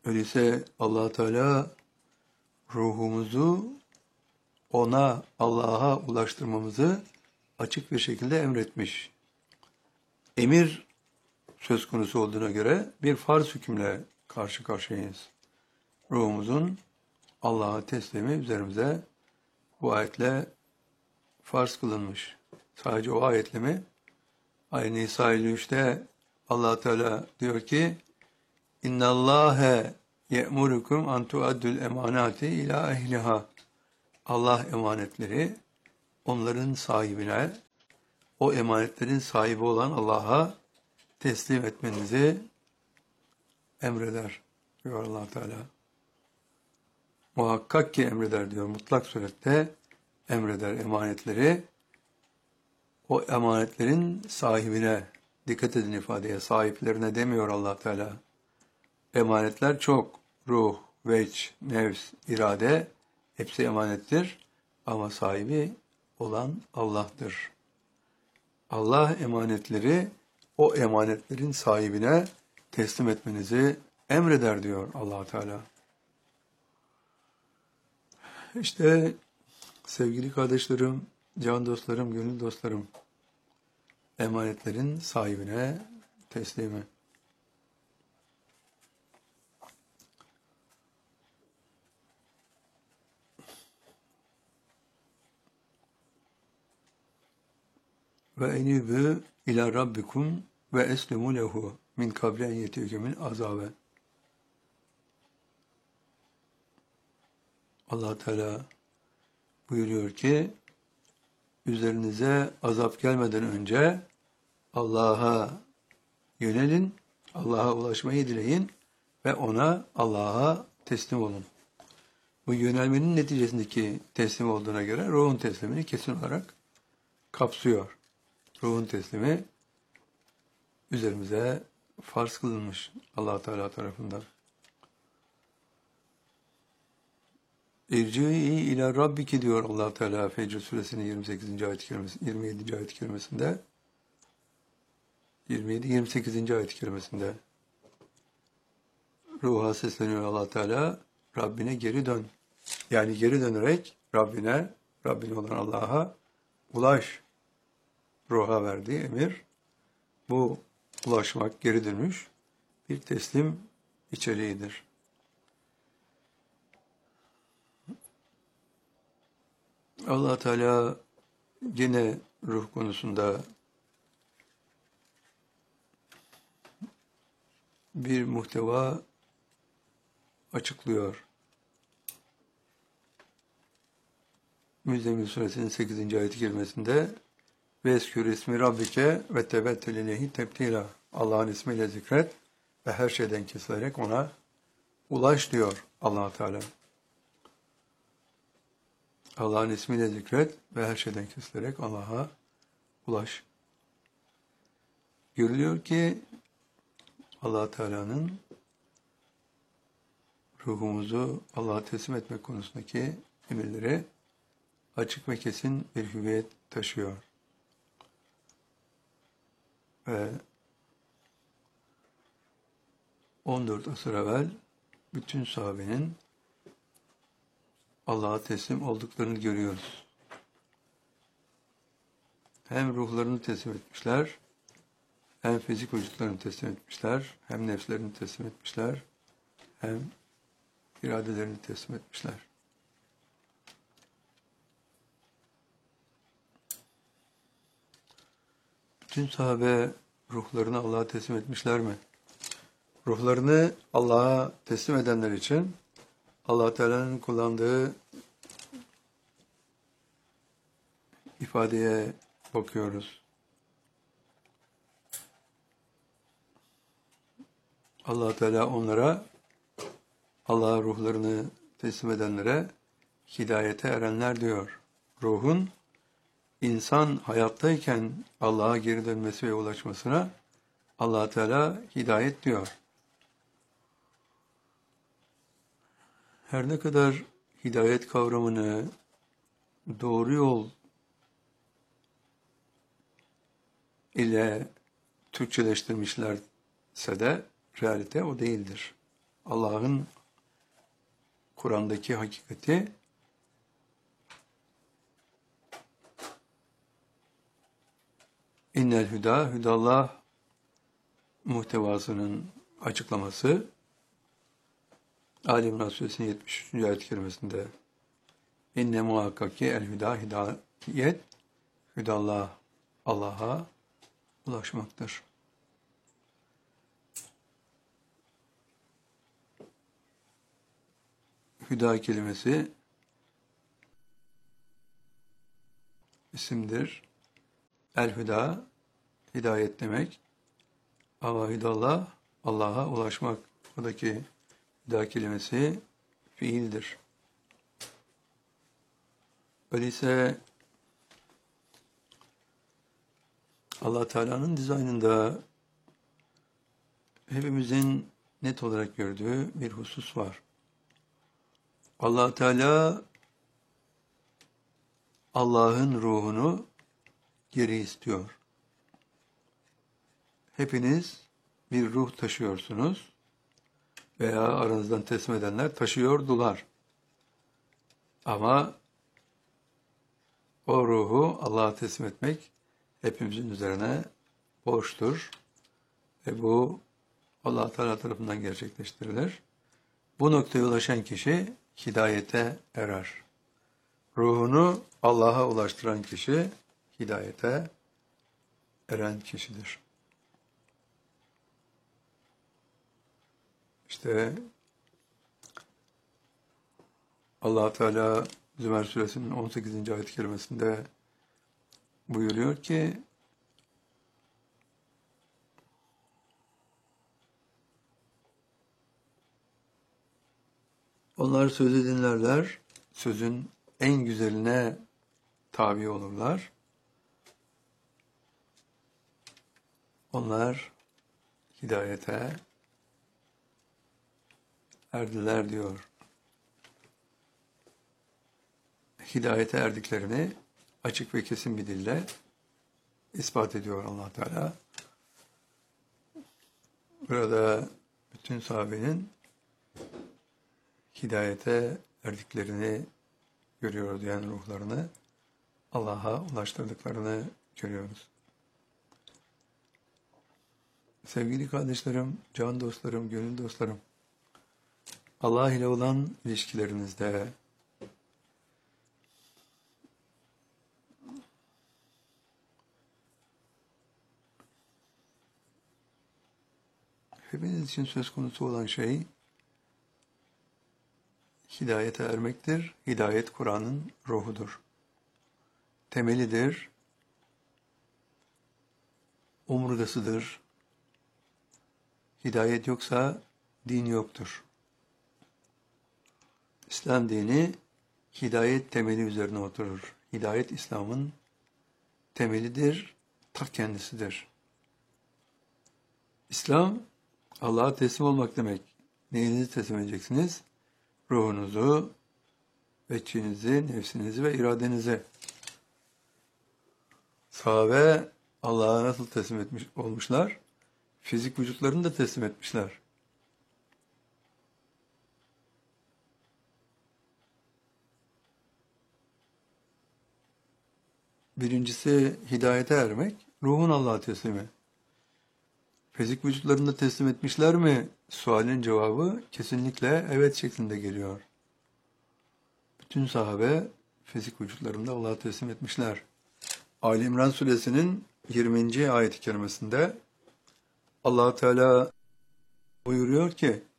Öyleyse Allah Teala ruhumuzu ona, Allah'a ulaştırmamızı açık bir şekilde emretmiş. Emir söz konusu olduğuna göre bir farz hükümle karşı karşıyayız. Ruhumuzun Allah'a teslimi üzerimize bu ayetle farz kılınmış. Sadece o ayetle mi? Aynı Nisa 53'te Allah Teala diyor ki İnna Allahe ye'murukum an tu'addul emanati ila ehliha. Allah emanetleri onların sahibine, o emanetlerin sahibi olan Allah'a teslim etmenizi emreder diyor Allah Teala. Muhakkak ki emreder diyor. Mutlak surette emreder emanetleri. O emanetlerin sahibine, dikkat edin ifadeye, sahiplerine demiyor Allah Teala. Emanetler çok. Ruh, veç, nefs, irade hepsi emanettir. Ama sahibi olan Allah'tır. Allah emanetleri o emanetlerin sahibine teslim etmenizi emreder diyor Allah Teala. İşte sevgili kardeşlerim, can dostlarım, gönül dostlarım, emanetlerin sahibine teslimi. Ve enibü ila rabbikum ve eslimu lehu min kabli en yetiyekümün azabe. Allah Teala buyuruyor ki üzerinize azap gelmeden önce Allah'a yönelin, Allah'a ulaşmayı dileyin ve ona, Allah'a teslim olun. Bu yönelmenin neticesindeki teslim olduğuna göre ruhun teslimini kesin olarak kapsıyor. Ruhun teslimi üzerimize farz kılınmış Allah Teala tarafından. İrci'i ila rabbiki diyor Allah Teala Fecr suresinin 28. ayet-i kerimesinde, 27. ayet-i kerimesinde. 27-28. ayet-i kerimesinde. Ruha sesleniyor Allah Teala, Rabbine geri dön. Yani geri dönerek Rabbine, Rabbin olan Allah'a ulaş. Ruha verdiği emir, bu ulaşmak, geri dönüş bir teslim içeriğidir. Allah Teala yine ruh konusunda bir muhteva açıklıyor. Müzzemmil suresinin 8. ayet-i kerimesinde Veskür ismi Rabbike ve tebettül ileyhi tebtila. Allah'ın ismiyle zikret ve her şeyden kesilerek ona ulaş diyor Allah Teala. Allah'ın ismiyle zikret ve her şeyden kesilerek Allah'a ulaş. Görülüyor ki Allah Teala'nın ruhumuzu Allah'a teslim etmek konusundaki emirleri açık ve kesin bir hüviyet taşıyor. Ve 14 asır evvel bütün sahabenin Allah'a teslim olduklarını görüyoruz. Hem ruhlarını teslim etmişler, hem fizik vücutlarını teslim etmişler, hem nefslerini teslim etmişler, hem iradelerini teslim etmişler. Bütün sahabe ruhlarını Allah'a teslim etmişler mi? Ruhlarını Allah'a teslim edenler için Allah Teala'nın kullandığı ifadeye bakıyoruz. Allah Teala onlara, Allah'a ruhlarını teslim edenlere hidayete erenler diyor. Ruhun insan hayattayken Allah'a geri dönmesi ve ulaşmasına Allah Teala hidayet diyor. Her ne kadar hidayet kavramını doğru yol ile Türkçeleştirmişlerse de realite o değildir. Allah'ın Kur'an'daki hakikati innel hüda, hüdallah muhtevasının açıklaması Ali İmran Suresinin 73. ayet-i kerimesinde inne muhakkak ki el hüda, hidayet, hüdallah, Allah'a ulaşmaktır. Hüda kelimesi isimdir. El hüda, hidayet demek. Ama hüdallah, Allah'a ulaşmak. Buradaki hüda kelimesi fiildir. Öyleyse Allah Teala'nın dizaynında hepimizin net olarak gördüğü bir husus var. Allah Teala Allah'ın ruhunu geri istiyor. Hepiniz bir ruh taşıyorsunuz veya aranızdan teslim edenler taşıyordular. Ama o ruhu Allah'a teslim etmek hepimizin üzerine borçtur. Ve bu Allah Teala tarafından gerçekleştirilir. Bu noktaya ulaşan kişi hidayete erer. Ruhunu Allah'a ulaştıran kişi hidayete eren kişidir. İşte Allah Teala Zümer Suresinin 18. ayet-i kerimesinde buyuruyor ki onlar sözü dinlerler, sözün en güzeline tabi olurlar. Onlar hidayete erdiler diyor. Hidayete erdiklerini açık ve kesin bir dille ispat ediyor Allah Teala. Burada bütün sahabenin hidayete erdiklerini görüyoruz. Yani ruhlarını Allah'a ulaştırdıklarını görüyoruz. Sevgili kardeşlerim, can dostlarım, gönül dostlarım, Allah ile olan ilişkilerinizde hepiniz için söz konusu olan şey hidayete ermektir. Hidayet Kur'an'ın ruhudur. Temelidir. Omurgasıdır. Hidayet yoksa din yoktur. İslam dini hidayet temeli üzerine oturur. Hidayet İslam'ın temelidir, ta kendisidir. İslam Allah'a teslim olmak demek. Neyinizi teslim edeceksiniz? Ruhunuzu, veçhinizi, nefsinizi ve iradenizi. Sahabe Allah'a nasıl teslim etmiş olmuşlar? Fizik vücutlarını da teslim etmişler. Birincisi hidayete ermek, ruhun Allah'a teslimi. Fizik vücutlarını da teslim etmişler mi? Sualin cevabı kesinlikle evet şeklinde geliyor. Bütün sahabe fizik vücutlarını da Allah'a teslim etmişler. Ali İmran Suresinin 20. ayet-i kerimesinde Allah Teala buyuruyor ki